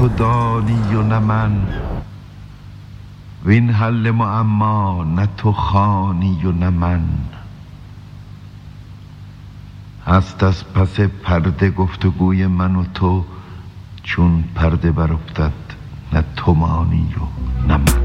تو دانی و نه من، وین حل معما نه تو خوانی و نه من. هست از پس پرده گفتگوی من و تو، چون پرده برافتد نه تو مانی و نه من.